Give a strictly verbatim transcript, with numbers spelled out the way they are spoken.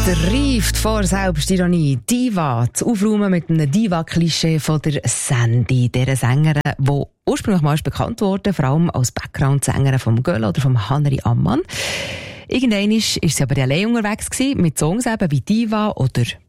Reift vor Selbstironie. Diva. Zu aufräumen mit einem Diva-Klischee von der Sandy. Dieser Sängerin, die ursprünglich mal bekannt wurde, vor allem als Background-Sängerin vom Göll oder vom Haneri Ammann. Irgendwann war sie aber allein unterwegs gewesen, mit Songs eben wie Diva oder